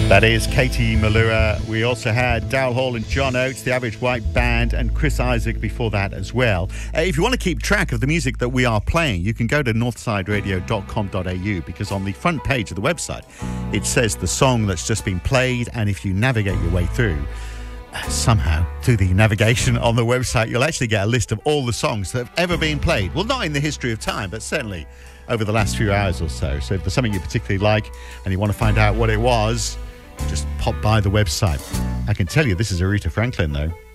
That is Katie Malua. We also had Daryl Hall and John Oates, the Average White Band, and Chris Isaak before that as well. If you want to keep track of the music that we are playing, you can go to northsideradio.com.au, because on the front page of the website, it says the song that's just been played, and if you navigate your way through, somehow, through the navigation on the website, you'll actually get a list of all the songs that have ever been played. Well, not in the history of time, but certainly over the last few hours or so. So if there's something you particularly like and you want to find out what it was, just pop by the website. I can tell you this is Aretha Franklin, though.